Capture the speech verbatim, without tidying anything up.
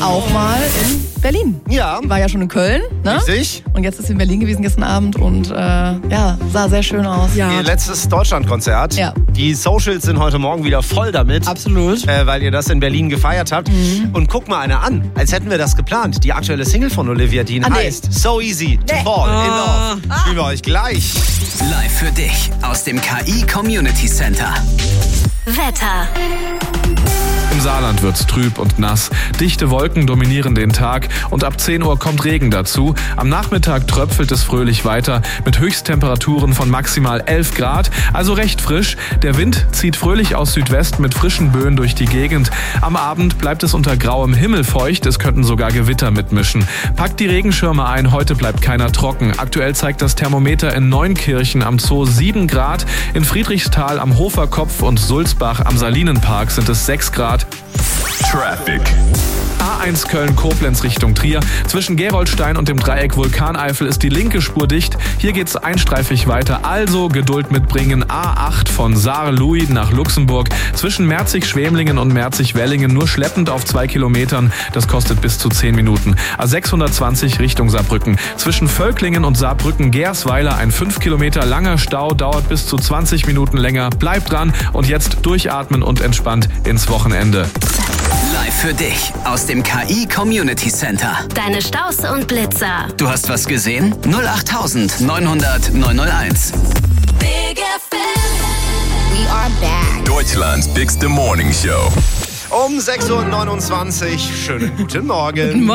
auch mal in Berlin. Ja. Die war ja schon in Köln, ne? Richtig. Und jetzt ist sie in Berlin gewesen gestern Abend und äh, ja, sah sehr schön aus. Ihr letztes Deutschlandkonzert. Ja. Die Socials sind heute Morgen wieder voll damit. Absolut. Äh, weil ihr das in Berlin gefeiert habt. Mhm. Und guck mal eine an, als hätten wir das geplant. Die aktuelle Single von Olivia Dean Ah, nee. heißt So Easy to Nee. Fall in Ah. Love. Spielen wir euch gleich. Live für dich aus dem K I Community Center. Wetter. Im Saarland wird's trüb und nass. Dichte Wolken dominieren den Tag und ab zehn Uhr kommt Regen dazu. Am Nachmittag tröpfelt es fröhlich weiter mit Höchsttemperaturen von maximal elf Grad, also recht frisch. Der Wind zieht fröhlich aus Südwest mit frischen Böen durch die Gegend. Am Abend bleibt es unter grauem Himmel feucht, es könnten sogar Gewitter mitmischen. Packt die Regenschirme ein, heute bleibt keiner trocken. Aktuell zeigt das Thermometer in Neunkirchen am Zoo sieben Grad, in Friedrichsthal am Hoferkopf und Sulzbach am Salinenpark sind es sechs Grad. Traffic. A eins Köln-Koblenz Richtung Trier. Zwischen Gerolstein und dem Dreieck Vulkaneifel ist die linke Spur dicht. Hier geht's einstreifig weiter, also Geduld mitbringen. A acht von Saar-Louis nach Luxemburg. Zwischen Merzig-Schwemlingen und Merzig-Wellingen nur schleppend auf zwei Kilometern. Das kostet bis zu zehn Minuten. A sechshundertzwanzig Richtung Saarbrücken. Zwischen Völklingen und Saarbrücken-Gersweiler ein fünf Kilometer langer Stau, dauert bis zu zwanzig Minuten länger. Bleibt dran und jetzt durchatmen und entspannt ins Wochenende. Live für dich aus dem K I Community Center. Deine Staus und Blitzer. Du hast was gesehen? null acht neun hundert neun null eins. Big F M. We are back. Deutschlands bigste Morning Show. Um sechs Uhr neunundzwanzig. Schönen guten Morgen.